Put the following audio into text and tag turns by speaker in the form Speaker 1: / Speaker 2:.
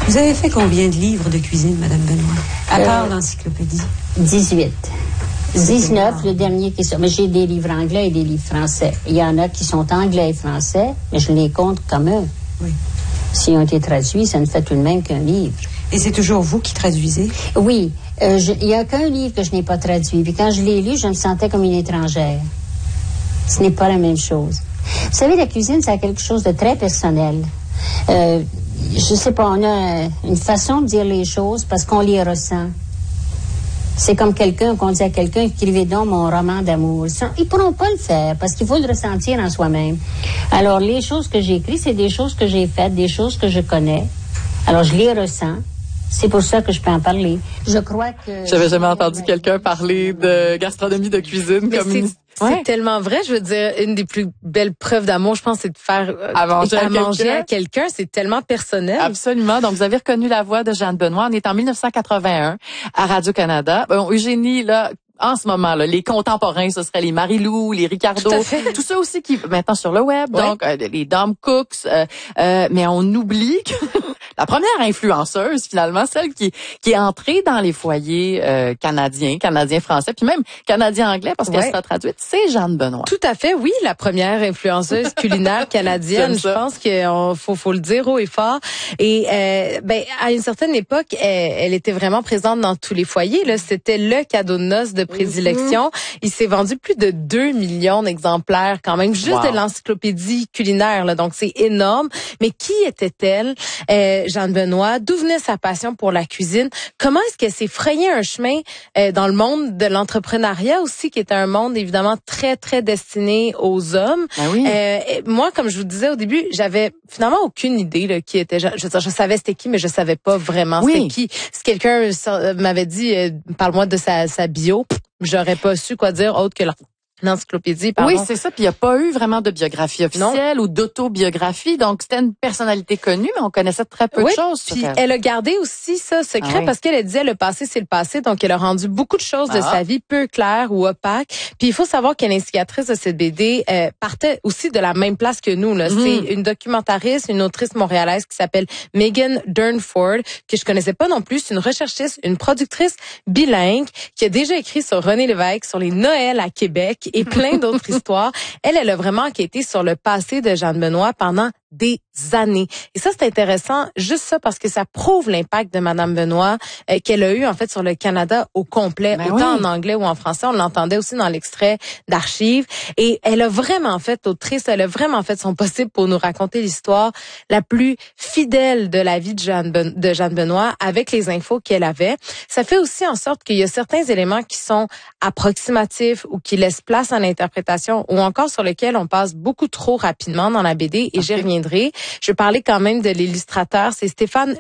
Speaker 1: Vous avez fait combien de livres de cuisine, Madame Benoît, à part l'encyclopédie?
Speaker 2: 18. 19, le dernier qui est sorti. Mais j'ai des livres anglais et des livres français. Il y en a qui sont anglais et français, mais je les compte comme un.
Speaker 1: Oui.
Speaker 2: S'ils ont été traduits, ça ne fait tout de même qu'un livre.
Speaker 1: Et c'est toujours vous qui traduisez?
Speaker 2: Oui. Il n'y a qu'un livre que je n'ai pas traduit. Puis quand je l'ai lu, je me sentais comme une étrangère. Ce n'est pas la même chose. Vous savez, la cuisine, c'est quelque chose de très personnel. Je sais pas, on a une façon de dire les choses parce qu'on les ressent. C'est comme qu'on dit à quelqu'un, écrivez donc mon roman d'amour. Ils pourront pas le faire parce qu'il faut le ressentir en soi-même. Alors, les choses que j'ai écrites, c'est des choses que j'ai faites, des choses que je connais. Alors, je les ressens. C'est pour ça que je peux en parler. Je crois que...
Speaker 3: J'avais jamais entendu quelqu'un parler de gastronomie, de cuisine.
Speaker 4: Mais
Speaker 3: comme
Speaker 4: c'est tellement vrai. Je veux dire, une des plus belles preuves d'amour, je pense, c'est de faire
Speaker 3: à manger
Speaker 4: à quelqu'un. C'est tellement personnel.
Speaker 3: Absolument. Donc, vous avez reconnu la voix de Jeanne Benoît. On est en 1981 à Radio-Canada. Eugénie, là, en ce moment, là, les contemporains, ce seraient les Marie-Lou, les Ricardo, tous ceux aussi qui maintenant sur le web, donc les Dom Cooks, mais on oublie que la première influenceuse, finalement, celle qui est entrée dans les foyers canadiens-français, puis même canadiens-anglais, parce qu'elle sera traduite, c'est Jeanne Benoît.
Speaker 4: Tout à fait, oui, la première influenceuse culinaire canadienne. Je pense qu'il faut le dire haut et fort. Et à une certaine époque, elle était vraiment présente dans tous les foyers. Là, c'était le cadeau de noces de prédilection. Il s'est vendu plus de 2 millions d'exemplaires quand même, juste de l'encyclopédie culinaire. Là, donc, c'est énorme. Mais qui était-elle, Jeanne Benoît? D'où venait sa passion pour la cuisine? Comment est-ce qu'elle s'est frayé un chemin dans le monde de l'entrepreneuriat aussi, qui est un monde évidemment très, très destiné aux hommes? Moi, comme je vous disais au début, j'avais finalement aucune idée là, qui était... Je savais c'était qui, mais je savais pas vraiment c'était qui. Si quelqu'un m'avait dit, parle-moi de sa bio, j'aurais pas su quoi dire autre que l'encyclopédie, pardon.
Speaker 3: Oui, c'est ça. Puis il n'y a pas eu vraiment de biographie officielle ou d'autobiographie. Donc, c'était une personnalité connue, mais on connaissait très peu de choses.
Speaker 4: Puis elle a gardé aussi ça secret parce qu'elle disait le passé, c'est le passé. Donc, elle a rendu beaucoup de choses de sa vie peu claires ou opaques. Puis il faut savoir que l'instigatrice de cette BD partait aussi de la même place que nous. Là. C'est une documentariste, une autrice montréalaise qui s'appelle Megan Durnford, que je connaissais pas non plus. C'est une recherchiste, une productrice bilingue qui a déjà écrit sur René Lévesque, sur les Noëls à Québec et plein d'autres histoires. Elle a vraiment enquêté sur le passé de Jeanne Benoît pendant des années. Et ça, c'est intéressant, juste ça, parce que ça prouve l'impact de Madame Benoît qu'elle a eu, en fait, sur le Canada au complet, autant en anglais ou en français. On l'entendait aussi dans l'extrait d'archives. Et elle a vraiment fait, autrice, elle a vraiment fait son possible pour nous raconter l'histoire la plus fidèle de la vie de Jeanne Benoît avec les infos qu'elle avait. Ça fait aussi en sorte qu'il y a certains éléments qui sont approximatifs ou qui laissent place à l'interprétation ou encore sur lesquels on passe beaucoup trop rapidement dans la BD et j'y reviendrai. Je vais parler quand même de l'illustrateur, c'est Stéphane